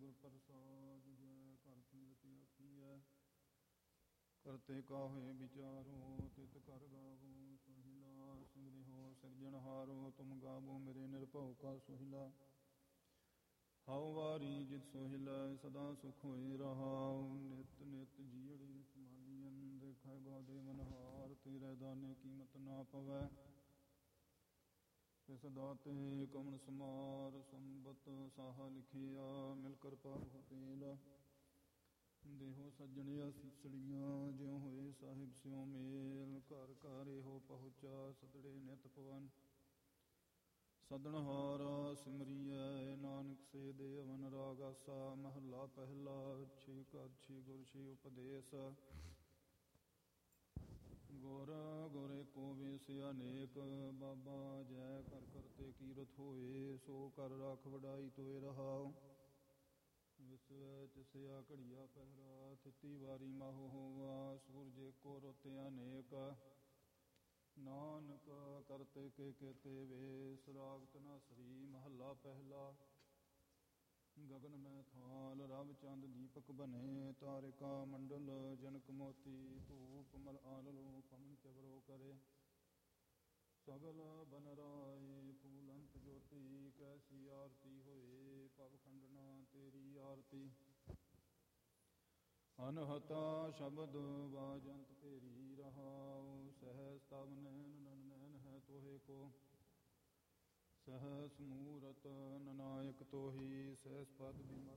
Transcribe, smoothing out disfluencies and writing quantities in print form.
ਗੁਰ ਪ੍ਰਸਾਦ ਜੈ ਘਰ ਕੀਰਤਿ ਆਖੀਐ। ਕਰਤੇ ਕਾਹੇ ਵਿਚਾਰੋ ਤਿਤ ਕਰ ਗਾਵੋ ਸੁਹਿਲਾ। ਸਿਮਰਿਓ ਸਿਰਜਣਹਾਰੋ ਤੁਮ ਗਾਵੋ ਮੇਰੇ ਨਿਰਭਉ ਕਾ ਸੁਹਿਲਾ। ਹਉ ਵਾਰੀ ਜਿਤ ਸੋਹਿਲਾ ਸਦਾ ਸੁਖ ਹੋਏ ਰਹਾਉ। ਨਿਤ ਨਿਤ ਜੀੜੀ ਸਮਾਲੀਅਨ ਦੇਖੈ ਗਾਦੇ ਮਨਹਾਰ। ਤੇਰੇ ਦਾਨੇ ਕੀਮਤ ਨਾ ਪਵੈ ਤਿਸ ਦਾਤੇ ਕਮਣ ਸਮਾਰ। ਸੰਬਤ ਸਾਹਾ ਲਿਖਿਆ ਮਿਲ ਕਰ ਪਾਹੁ ਤੇਲ। ਦੇਹੋ ਸੱਜਣਿਆ ਸੀਸੜੀਆਂ ਜਿਉ ਹੋਏ ਸਾਹਿਬ ਸਿਉ ਮੇਲ। ਘਰ ਘਰ ਇਹੋ ਪਹੁੰਚਾ ਸਤੜੇ ਨਿਤ ਪਵਨ। ਸਦਨਹਾਰਾ ਸਿਮਰੀਐ ਨਾਨਕ ਸੇ ਦੇ ਅਵਨ ਰਾਗ ਆਸਾ। ਮਹੱਲਾ ਪਹਿਲਾ ਛੇ ਘਰ ਛੇ ਗੁਰ ਛੇ ਉਪਦੇਸ। ਗੁਰ ਗੁਰ ਏਕੋ ਵੇਸ ਅਨੇਕ ਬਾਬਾ ਜੈ ਕਰ ਕਰਤੇ ਕੀਰਤ ਹੋਏ। ਸੋ ਕਰ ਰਾਖ ਵਡਾਈ ਤੋਏ ਰਹਾਉ। ਵਿਸਵੈ ਤਿਸਇਆ ਘੜੀਆ ਪਹਿਰਾ ਥਿਤੀ ਵਾਰੀ ਮਾਹੋ ਹੋਵਾ। ਸੂਰਜ ਏਕੋ ਰੁੱਤ ਅਨੇਕ ਨਾਨਕ ਕਰਤੇ ਕੇ ਕੇਤੇ ਵੇਸ। ਰਾਗ ਧਨਾਸਰੀ ਮਹੱਲਾ ਪਹਿਲਾ। ਗਗਨ ਮੈਂ ਥਾਲ ਰਵ ਚੰਦ ਦੀਪਕ ਬਨੇ। ਤਾਰਿਕਾ ਮੰਡਲ ਜਨਕ ਮੋਤੀ ਧੂਪ ਮਲ ਆਲਲੋ ਪਵਨ ਚਵਰੋ ਕਰੇ। ਸਗਲ ਬਨ ਰਾਏ ਫੂਲ ਅੰਤ ਜੋਤੀ। ਕੈਸੀ ਆਰਤੀ ਹੋਏ ਭਵ ਖੰਡਨਾ ਤੇਰੀ ਆਰਤੀ। ਅਨਹਤਾ ਸ਼ਬਦ ਬਾਜੰਤ ਤੇਰੀ ਰਹਾਉ। ਸਹਸ ਤਵ ਨੈਨ ਨਨ ਨੈਨ ਹੈ ਤੋਹੇ ਕੋ। ਸਹਸ ਮੂਰਤ ਨਨਾਇਕ ਤੋਹੀ। ਸਹਸ ਪਦ ਬਿਮਲ